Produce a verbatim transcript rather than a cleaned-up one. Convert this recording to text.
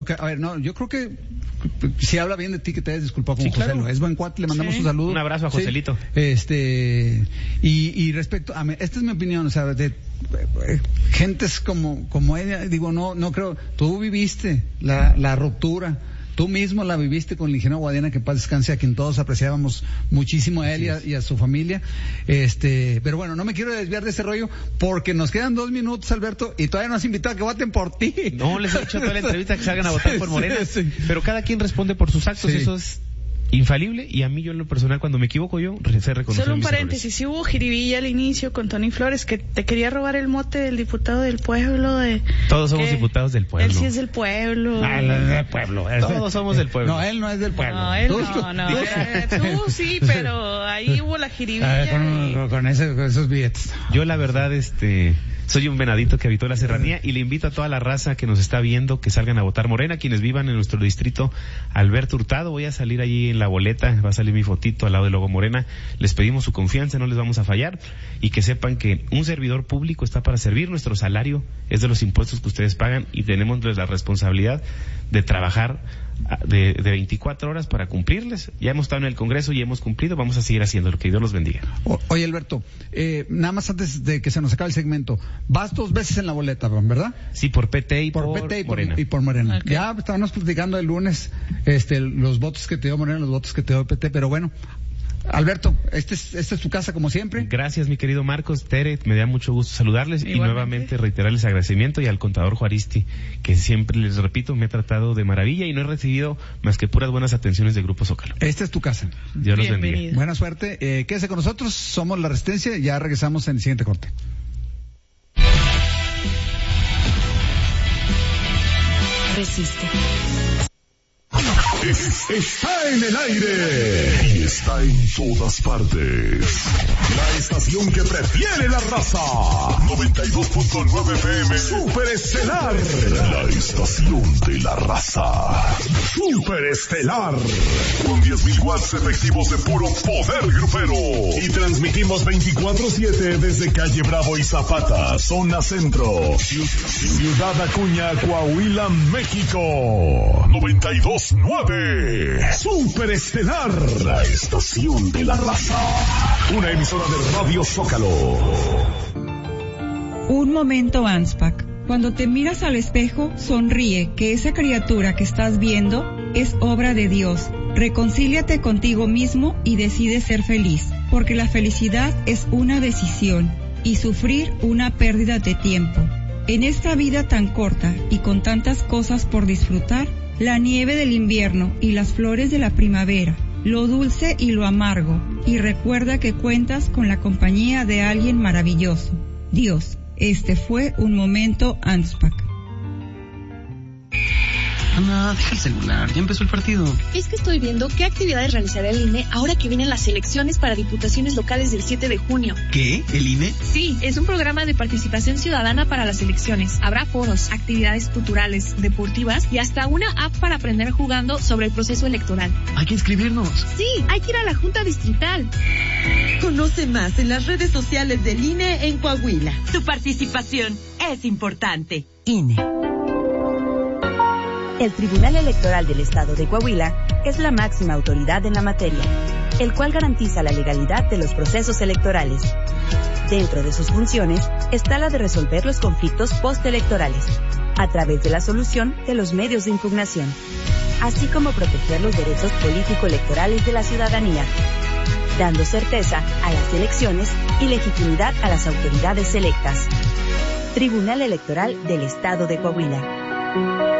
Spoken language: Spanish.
A ver, no, yo creo que si habla bien de ti, que te hayas disculpado con sí, José. Claro. Es buen cuate, le mandamos sí. un saludo. Un abrazo a Joselito. Sí. Este, y, y respecto a, esta es mi opinión, o sea, de, de gentes como, como ella, digo, no, no creo, tú viviste la, la ruptura. Tú mismo la viviste con el ingeniero Guadiana, que paz descanse, a quien todos apreciábamos muchísimo a él y a, y a su familia. Este, pero bueno, no me quiero desviar de ese rollo porque nos quedan dos minutos, Alberto, y todavía no has invitado a que voten por ti. No, les he dicho toda la entrevista que salgan a votar por Morena, sí, sí. Pero cada quien responde por sus actos, sí. Eso es infalible, y a mí, yo en lo personal, cuando me equivoco yo, sé reconocer. Solo un mis paréntesis, errores. sí hubo jiribilla al inicio con Tony Flores, que te quería robar el mote del diputado del pueblo. De Todos somos diputados del pueblo. Él sí es del pueblo. Ah, él es del pueblo. Todos somos del pueblo. No, él no es del pueblo. No, él ¿Tú? no, no. Eh, tú sí, pero ahí hubo la jiribilla. Ah, con, y... con, con, ese, con esos billetes. Yo, la verdad, este... soy un venadito que habitó la serranía, y le invito a toda la raza que nos está viendo que salgan a votar Morena, quienes vivan en nuestro distrito Alberto Hurtado. Voy a salir allí en la boleta, va a salir mi fotito al lado del logo Morena. Les pedimos su confianza, no les vamos a fallar, y que sepan que un servidor público está para servir. Nuestro salario es de los impuestos que ustedes pagan, y tenemos la responsabilidad de trabajar de, de veinticuatro horas para cumplirles. Ya hemos estado en el Congreso y hemos cumplido, vamos a seguir haciendo lo que Dios los bendiga. O, oye, Alberto, eh, nada más antes de que se nos acabe el segmento, vas dos veces en la boleta, ¿verdad? Sí, por P T y por, por P T y por Morena. Y por Morena. Okay. Ya estábamos platicando el lunes este, los votos que te dio Morena, los votos que te dio P T, pero bueno, Alberto, esta es, esta es tu casa como siempre. Gracias, mi querido Marcos, Tere, me da mucho gusto saludarles. Igualmente. Y nuevamente reiterarles agradecimiento, y al contador Juaristi, que siempre, les repito, me ha tratado de maravilla y no he recibido más que puras buenas atenciones de Grupo Zócalo. Esta es tu casa. Dios los bendiga. Buena suerte, eh, quédese con nosotros, somos La Resistencia, ya regresamos en el siguiente corte. Resiste. Es, está en el aire y está en todas partes. La estación que prefiere la raza. noventa y dos punto nueve F M Superestelar. La estación de la raza. Superestelar. Con diez mil watts efectivos de puro poder grupero. Y transmitimos veinticuatro siete desde Calle Bravo y Zapata, zona centro. Ciudad Acuña, Coahuila, México. noventa y dos punto nueve. Superestelar, la estación de la raza. Una emisora de Radio Zócalo. Un momento, Anspach. Cuando te miras al espejo, sonríe, que esa criatura que estás viendo es obra de Dios. Reconcíliate contigo mismo y decide ser feliz, porque la felicidad es una decisión y sufrir una pérdida de tiempo. En esta vida tan corta y con tantas cosas por disfrutar, la nieve del invierno y las flores de la primavera, lo dulce y lo amargo, y recuerda que cuentas con la compañía de alguien maravilloso, Dios. Este fue un momento Anspach. Ana, deja el celular, ya empezó el partido. Es que estoy viendo qué actividades realizará el I N E ahora que vienen las elecciones para diputaciones locales del siete de junio. ¿Qué? ¿El I N E? Sí, es un programa de participación ciudadana para las elecciones. Habrá foros, actividades culturales, deportivas y hasta una app para aprender jugando sobre el proceso electoral. Hay que inscribirnos. Sí, hay que ir a la Junta Distrital. Conoce más en las redes sociales del I N E en Coahuila. Tu participación es importante. I N E. El Tribunal Electoral del Estado de Coahuila es la máxima autoridad en la materia, el cual garantiza la legalidad de los procesos electorales. Dentro de sus funciones está la de resolver los conflictos postelectorales, a través de la solución de los medios de impugnación, así como proteger los derechos político-electorales de la ciudadanía, dando certeza a las elecciones y legitimidad a las autoridades electas. Tribunal Electoral del Estado de Coahuila.